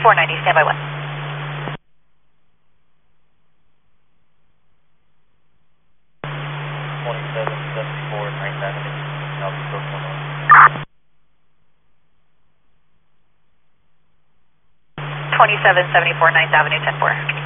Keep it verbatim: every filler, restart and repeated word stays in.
four ninety, standby one. twenty-seven seventy-four ninth Avenue, Southeast Oklahoma. twenty-seven seventy-four ninth Avenue, ten four.